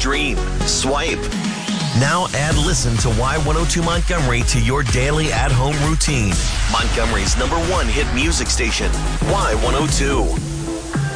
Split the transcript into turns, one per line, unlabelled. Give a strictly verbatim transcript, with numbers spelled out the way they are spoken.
stream, swipe. Now add Listen to Y one oh two Montgomery to your daily at-home routine. Montgomery's number one hit music station, Y one oh two.